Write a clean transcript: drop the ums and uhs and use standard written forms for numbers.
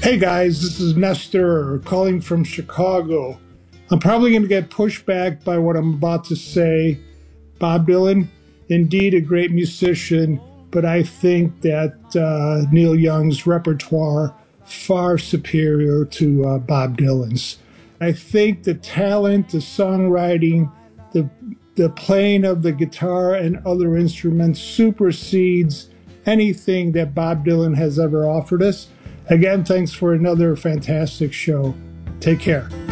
Hey guys, this is Nestor calling from Chicago. I'm probably going to get pushed back by what I'm about to say. Bob Dylan, indeed a great musician, but I think that Neil Young's repertoire far superior to Bob Dylan's. I think the talent, the songwriting, the playing of the guitar and other instruments supersedes anything that Bob Dylan has ever offered us. Again, thanks for another fantastic show. Take care.